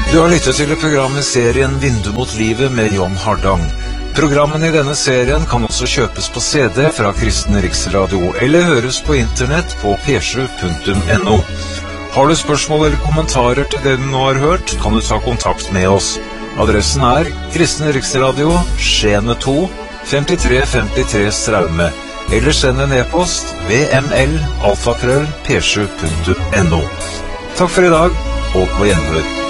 Du har lyttet til programmet serien Vindu mot livet med John Hardang. Programmene i denne serien kan også kjøpes på CD fra Kristen Riksradio eller høres på internett på p7.no. Har du spørsmål eller kommentarer til det du nå har hørt, kan du ta kontakt med oss. Adressen er Kristen Riksradio, Skjene 2, 5353 Straume, eller send en e-post vml@p7.no. Takk for i dag, og på gjenhør.